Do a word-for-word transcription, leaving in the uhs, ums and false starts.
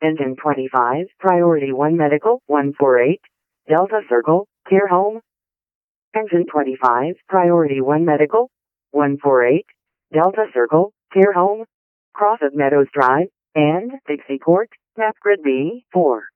Engine twenty-five, Priority one Medical, one forty-eight, Delta Circle, Care Home. Engine twenty-five, Priority one Medical, one forty-eight, Delta Circle, Care Home, Cross of Meadows Drive, and Dixie Court, Map Grid B four.